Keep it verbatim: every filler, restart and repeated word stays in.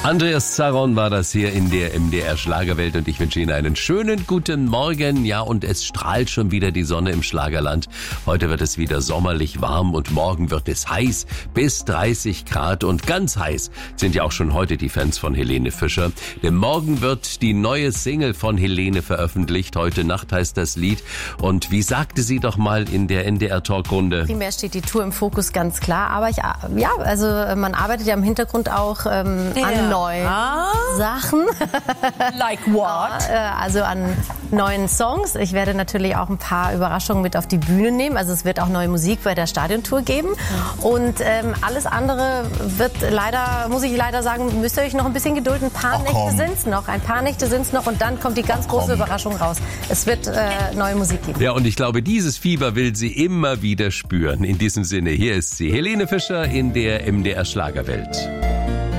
Andreas Zaron war das hier in der M D R Schlagerwelt und ich wünsche Ihnen einen schönen guten Morgen. Ja, und es strahlt schon wieder die Sonne im Schlagerland. Heute wird es wieder sommerlich warm und morgen wird es heiß bis dreißig Grad und ganz heiß sind ja auch schon heute die Fans von Helene Fischer. Denn morgen wird die neue Single von Helene veröffentlicht. Heute Nacht heißt das Lied. Und wie sagte sie doch mal in der N D R-Talkrunde? Primär steht die Tour im Fokus, ganz klar. Aber ich, ja, also man arbeitet ja im Hintergrund auch ähm, ja. an neuen Ah. Sachen. Like what? Also an neuen Songs. Ich werde natürlich auch ein paar Überraschungen mit auf die Bühne nehmen. Also es wird auch neue Musik bei der Stadiontour geben. Und ähm, alles andere wird leider, muss ich leider sagen, müsst ihr euch noch ein bisschen gedulden. Ein paar Ach, Nächte komm. sind es noch. Ein paar Nächte sind es noch. Und dann kommt die ganz Ach, große komm. Überraschung raus. Es wird äh, neue Musik geben. Ja, und ich glaube, dieses Fieber will sie immer wieder spüren. In diesem Sinne, hier ist sie, Helene Fischer in der M D R Schlagerwelt.